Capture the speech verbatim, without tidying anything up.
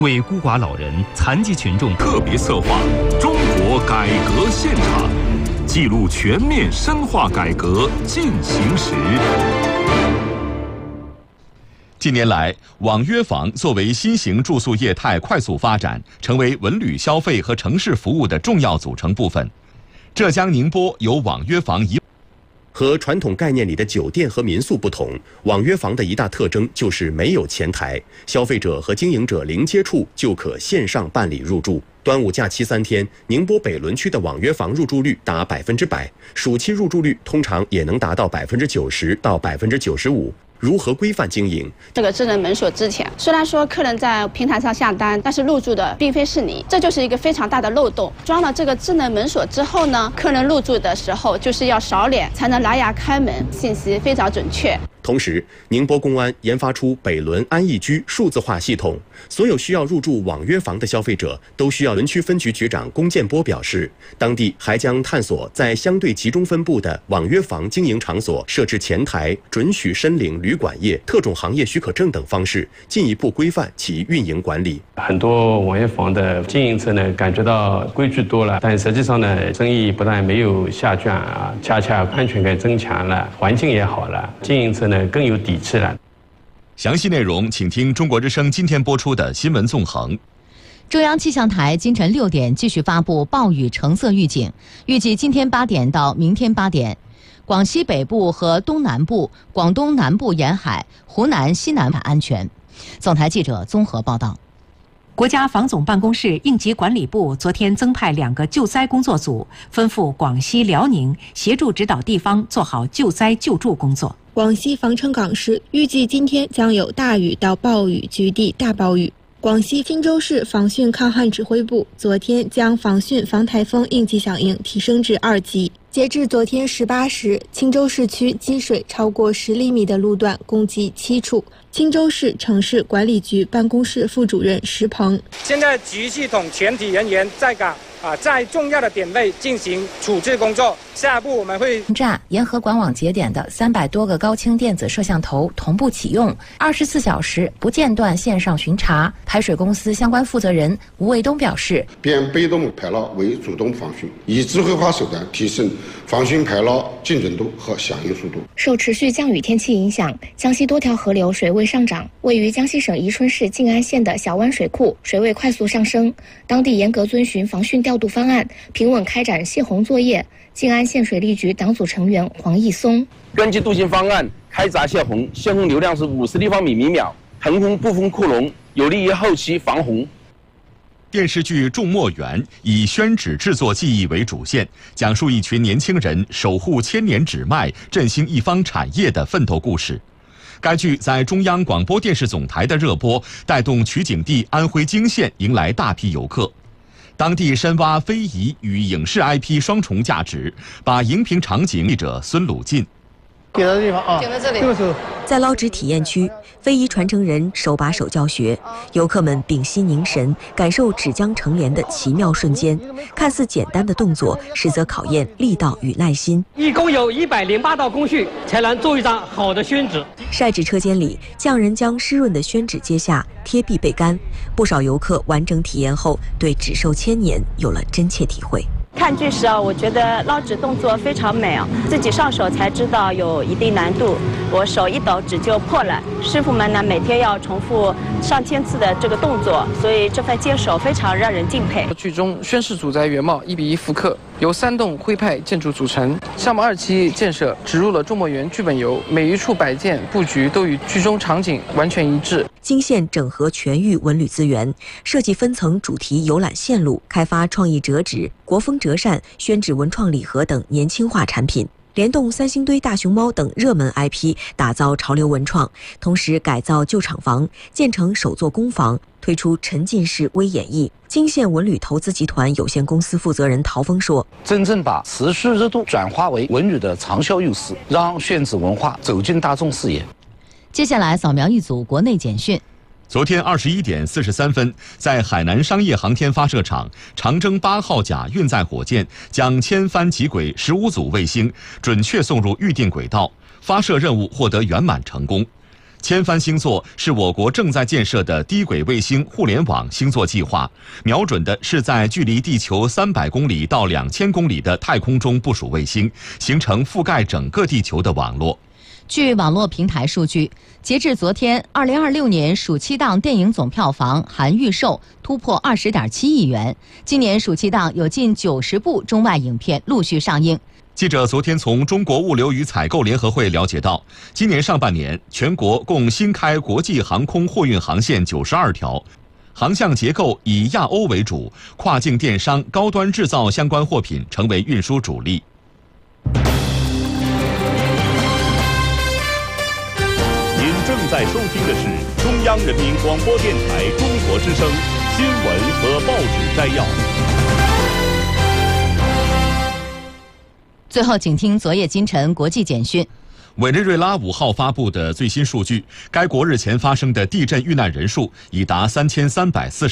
为孤寡老人、残疾群众特别策划《中国改革现场》，记录全面深化改革进行时。近年来，网约房作为新型住宿业态快速发展，成为文旅消费和城市服务的重要组成部分。浙江宁波有网约房一。 和传统概念里的酒店和民宿不同，网约房的一大特征就是没有前台，消费者和经营者零接触就可线上办理入住。端午假期三天，宁波北仑区的网约房入住率达百分之百，暑期入住率通常也能达到百分之九十到百分之九十五。如何规范经营？ 这个智能门锁之前，虽然说客人在平台上下单，但是入住的并非是你，这就是一个非常大的漏洞。装了这个智能门锁之后呢，客人入住的时候就是要扫脸才能拿牙开门，信息非常准确。 同时，宁波公安研发出北仑安逸居数字化系统，所有需要入住网约房的消费者都需要。仑区分局局长龚建波表示，当地还将探索在相对集中分布的网约房经营场所设置前台、准许申领旅馆业、特种行业许可证等方式，进一步规范其运营管理。 很多网约房的经营者呢，感觉到规矩多了，但实际上呢，生意不但没有下降啊，恰恰安全感增强了，环境也好了，经营者呢更有底气了。 详细内容，请听中国之声今天播出的新闻纵横。 中央气象台今晨六点继续发布暴雨橙色预警，预计今天八点到明天八点，广西北部和东南部、广东南部沿海、湖南西南海安全。总台记者综合报道。 国家防总办公室应急管理部昨天增派两个救灾工作组，吩咐广西、辽宁协助指导地方做好救灾救助工作。 广西防城港市预计今天将有大雨到暴雨，局地大暴雨。广西钦州市防汛抗旱指挥部昨天将防汛防台风应急响应提升至二级。截至昨天十八时，钦州市区积水超过十厘米的路段共计七处。钦州市城市管理局办公室副主任石鹏： 现在局系统全体人员在岗啊，在重要的点位进行处置工作。下一步我们会站沿河管网节点的三百多个高清电子摄像头同步启用，二十四小时不间断线上巡查。排水公司相关负责人吴卫东表示， 变被动排涝为主动防汛，以智慧化手段提升防汛排涝精准度和响应速度。 受持续降雨天气影响，江西多条河流水位上涨，位于江西省宜春市静安县的小湾水库水位快速上升，当地严格遵循防汛调度方案，平稳开展泄洪作业。静安县水利局党组成员黄义松： 根据杜新方案开闸泄洪，泄洪流量是五十立方米每秒，腾空不封库容，有利于后期防洪。 电视剧《种墨园》以宣纸制作技艺为主线，讲述一群年轻人守护千年纸脉、振兴一方产业的奋斗故事。该剧在中央广播电视总台的热播，带动取景地安徽泾县迎来大批游客。当地深挖非遗与影视 I P 双重价值，把荧屏场景记者孙鲁进。 点到地方啊， 点到这里。 这个时候， 在捞纸体验区，非遗传承人手把手教学，游客们屏息凝神，感受纸浆成帘的奇妙瞬间。看似简单的动作，实则考验力道与耐心。 一共有一百零八道工序，才能做一张好的宣纸。 晒纸车间里，匠人将湿润的宣纸揭下，贴壁备干。不少游客完整体验后，对纸寿千年有了真切体会。 看剧时啊，我觉得捞纸动作非常美啊，自己上手才知道有一定难度，我手一抖纸就破了。师傅们呢，每天要重复上千次的这个动作，所以这份坚守非常让人敬佩。 剧中宣示主宅原貌一比一复刻，由三栋徽派建筑组成。项目二期建设植入了种墨园剧本游，每一处摆件布局都与剧中场景完全一致。 泾县整合全域文旅资源，设计分层主题游览线路，开发创意折纸、国风折扇、宣纸文创礼盒等年轻化产品，联动三星堆大熊猫等热门 I P， 打造潮流文创，同时改造旧厂房，建成首座工房，推出沉浸式微演绎。泾县文旅投资集团有限公司负责人陶峰说：“ 真正把持续热度转化为文旅的长效优势，让宣纸文化走进大众视野。” 接下来扫描一组国内简讯。 昨天二十一点四十三分，在海南商业航天发射场，长征八号甲运载火箭将千帆极轨十五组卫星准确送入预定轨道，发射任务获得圆满成功。 千帆星座是我国正在建设的低轨卫星互联网星座计划，瞄准的是在距离地球三百公里到两千公里的太空中部署卫星，形成覆盖整个地球的网络。 据网络平台数据，截至昨天，二零二六年暑期档电影总票房含预售突破二十点七亿元。今年暑期档有近九十部中外影片陆续上映。 记者昨天从中国物流与采购联合会了解到，今年上半年全国共新开国际航空货运航线九十二条，航向结构以亚欧为主，跨境电商、高端制造相关货品成为运输主力。 您正在收听的是中央人民广播电台中国之声新闻和报纸摘要。 最后，请听昨夜今晨国际简讯。 委内瑞拉五号发布的最新数据，该国日前发生的地震遇难人数已达三千三百四十。